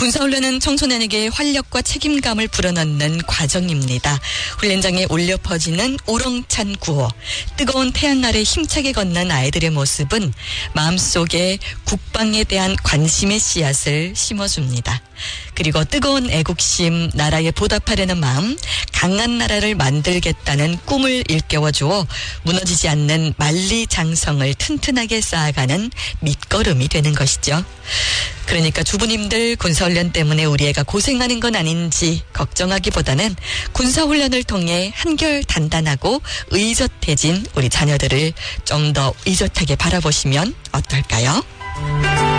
군사훈련은 청소년에게 활력과 책임감을 불어넣는 과정입니다. 훈련장에 울려 퍼지는 우렁찬 구호, 뜨거운 태양 아래 힘차게 걷는 아이들의 모습은 마음속에 국방에 대한 관심의 씨앗을 심어줍니다. 그리고 뜨거운 애국심, 나라에 보답하려는 마음, 강한 나라를 만들겠다는 꿈을 일깨워주어 무너지지 않는 만리장성을 튼튼하게 쌓아가는 밑거름이 되는 것이죠. 그러니까 주부님들 군사훈련 때문에 우리 애가 고생하는 건 아닌지 걱정하기보다는 군사훈련을 통해 한결 단단하고 의젓해진 우리 자녀들을 좀 더 의젓하게 바라보시면 어떨까요?